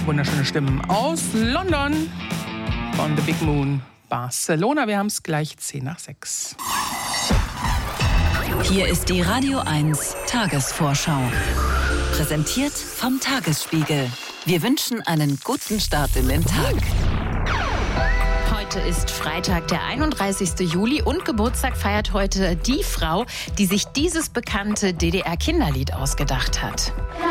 wunderschöne Stimmen aus London von The Big Moon Barcelona. Wir haben es gleich 5:10. Hier ist die Radio 1 Tagesvorschau. Präsentiert vom Tagesspiegel. Wir wünschen einen guten Start in den Tag. Heute ist Freitag, der 31. Juli und Geburtstag feiert heute die Frau, die sich dieses bekannte DDR-Kinderlied ausgedacht hat.